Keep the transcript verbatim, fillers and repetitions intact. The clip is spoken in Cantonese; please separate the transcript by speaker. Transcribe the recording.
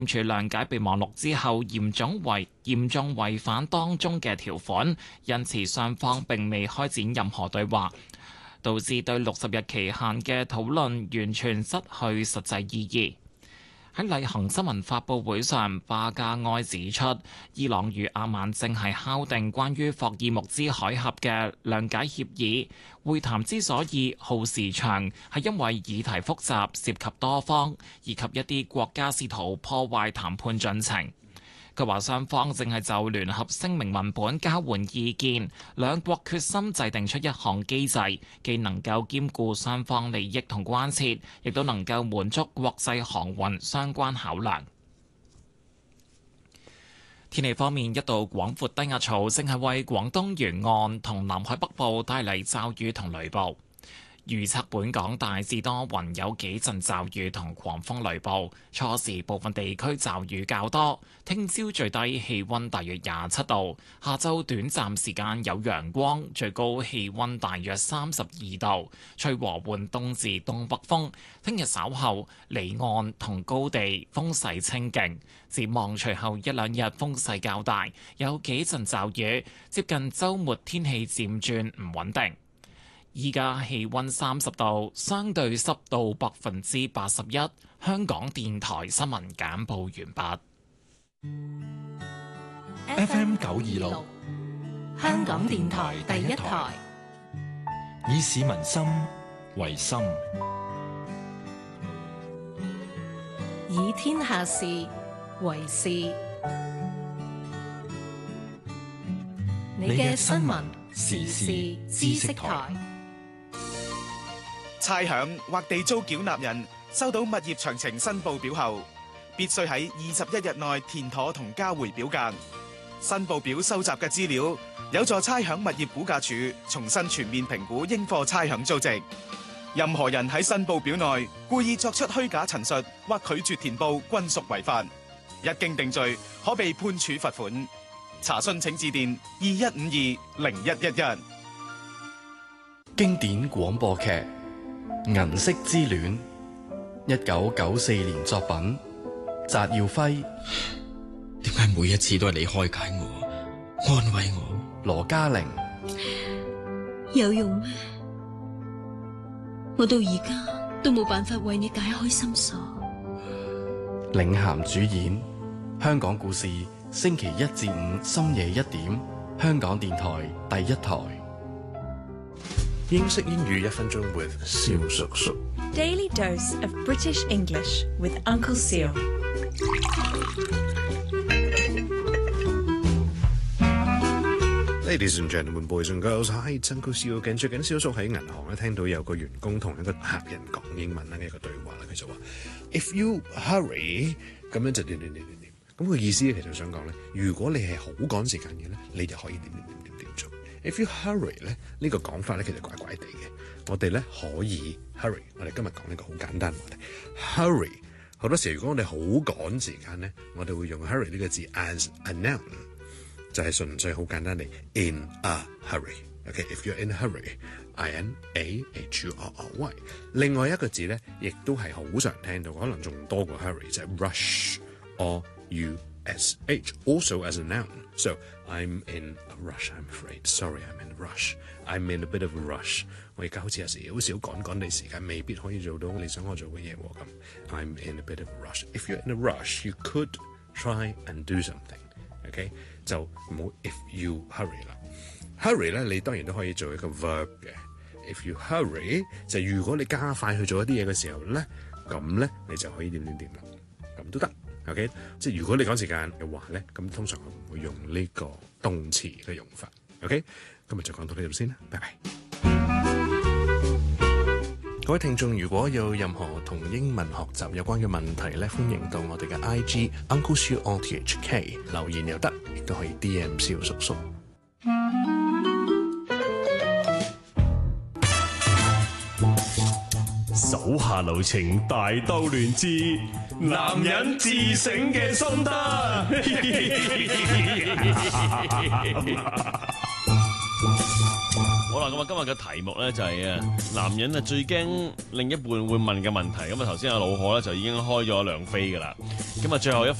Speaker 1: 處諒解備忘錄之後嚴重違嚴重違反當中嘅條款，因此雙方並未開展任何對話，導致對六十日期限嘅討論完全失去實際意義。喺例行新聞發佈會上，巴加埃指出，伊朗與阿曼正係敲定關於霍爾木茲海峽嘅諒解協議。會談之所以耗時長，係因為議題複雜，涉及多方，以及一啲國家試圖破壞談判進程。佢話雙方正係就聯合聲明文本交換意見，兩國決心制定出一項機制，既能夠兼顧雙方利益同關切，亦都能夠滿足國際航運相關考量。天氣方面，一道廣闊低壓槽正係為廣東沿岸同南海北部帶嚟驟雨同雷暴。預測本港大致多雲，有幾陣驟雨同狂風雷暴，初時部分地區驟雨較多。聽朝最低氣溫大約廿七度，下晝短暫時間有陽光，最高氣溫大約三十二度，吹和緩東至東北風。聽日稍後離岸同高地風勢清勁，展望隨後一兩日風勢較大，有幾陣驟雨，接近週末天氣漸轉唔穩定。依家氣溫三十度，相對濕度百分之八十一。香港電台新聞簡報完畢。
Speaker 2: F M 九二六，香港電台第一台，以市民心為心，
Speaker 3: 以天下事為事。你嘅新聞時事知識台。
Speaker 4: 差餉或地租繳納人收到物業詳情申報表後，必須喺二十一日內填妥同交回表格。申報表收集嘅資料有助差餉物業估價署重新全面評估應課差餉租值。任何人喺申報表內故意作出虛假陳述或拒絕填報，均屬違法。一經定罪，可被判處罰款。查詢請致電二一五二零一一一。
Speaker 5: 經典廣播劇《銀色之戀》，一九九四年作品，翟耀輝。
Speaker 6: 點解每一次都係你開解我、安慰我？
Speaker 5: 羅嘉玲。
Speaker 7: 有用咩？我到而家都冇辦法為你解開心鎖。
Speaker 5: 領銜主演，香港故事，星期一至五深夜一點，香港電台第一台。
Speaker 8: 英式英語一分鐘 with 蕭叔叔。
Speaker 9: Daily dose of British English with Uncle Seal。
Speaker 8: Ladies and gentlemen, boys and girls, hi, it's Uncle Seal。最近蕭叔喺銀行咧聽到有個員工同一個客人講英文啦嘅一個對話啦，佢就話 ：If you hurry，咁樣就點點點點點。咁佢意思其實想講咧，如果你係好趕時間嘅咧，你就可以點點點點點做。If you hurry 咧，呢個講法咧其實怪怪地嘅。我哋咧可以 hurry， 我哋今日講呢個好簡單嘅話題。hurry 好多時如果我哋好趕時間咧，我哋會用 hurry 呢個字 as a noun， 就係純粹好簡單地 in a hurry。OK，if you're in a hurry，I N A H U R R Y。另外一個字咧，亦都係好常聽到，可能仲多過 hurry，就係 rush，R U S H，also as a noun。So I'm in a rush. I'm afraid. Sorry, I'm in a rush. I'm in a bit of a rush. 我而家好似有時少少趕趕地時間，未必可以做到你想我做嘅嘢喎。咁 I'm in a bit of a rush. If you're in a rush, you could try and do something. OK， 就唔好 if you hurry 啦。hurry 咧，你當然都可以做一個 verb 嘅。If you hurry， 就如果你加快去做一啲嘢嘅時候咧，咁咧你就可以點點點啦，咁都得。OK， 即係如果你趕時間嘅話咧，咁通常我唔會用呢個動詞嘅用法。OK， 今日就講到呢度先啦，拜拜。各位聽眾，如果有任何同英文學習有關嘅問題咧，歡迎到我哋嘅 I G Uncle Siu R T H K 留言又得，亦都可以 D M 蕭叔叔。
Speaker 10: 手下留情，大兜亂之男人自省嘅心得。
Speaker 11: 我啦，咁啊今日嘅題目咧就係啊，男人啊最驚另一半會問嘅問題。咁啊頭先阿老何咧就已經開咗兩飛噶啦，咁啊最後一飛。